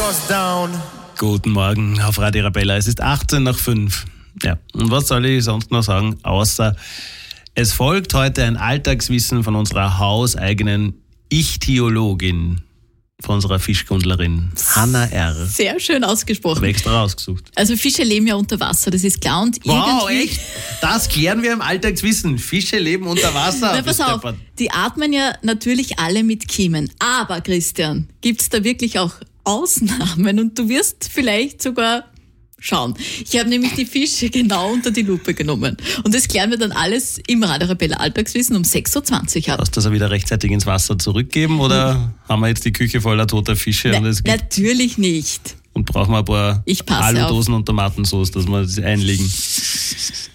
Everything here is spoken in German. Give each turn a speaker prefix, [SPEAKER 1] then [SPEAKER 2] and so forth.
[SPEAKER 1] Guten Morgen auf Radio Arabella. Es ist 18:05. Ja, und was soll ich sonst noch sagen, außer es folgt heute ein Alltagswissen von unserer hauseigenen Ichthyologin, von unserer Fischkundlerin Hanna R.
[SPEAKER 2] Sehr schön ausgesprochen.
[SPEAKER 1] Habe extra rausgesucht.
[SPEAKER 2] Also Fische leben ja unter Wasser, das ist klar. Und
[SPEAKER 1] wow, echt? Das klären wir im Alltagswissen. Fische leben unter Wasser.
[SPEAKER 2] Na, pass auf, die atmen ja natürlich alle mit Kiemen. Aber Christian, gibt es da wirklich auch Ausnahmen? Und du wirst vielleicht sogar schauen. Ich habe nämlich die Fische genau unter die Lupe genommen. Und das klären wir dann alles im Radio Arabella Alltagswissen um 6.20 Uhr ab.
[SPEAKER 1] Hast du das wieder rechtzeitig ins Wasser zurückgeben oder haben wir jetzt die Küche voller toter Fische?
[SPEAKER 2] Natürlich nicht.
[SPEAKER 1] Und brauchen wir ein paar Aludosen und Tomatensauce, dass wir das einlegen.